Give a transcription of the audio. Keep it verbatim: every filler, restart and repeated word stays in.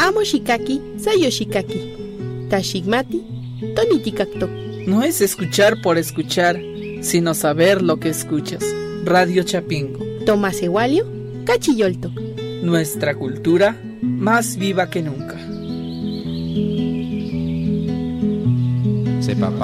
Amo shikaki, sayo shikaki. Tashigmati, tonitikaktok. No es escuchar por escuchar, sino saber lo que escuchas. Radio Chapingo. Tomás Ewalio, Cachiyoltok. Nuestra cultura más viva que nunca. Sepa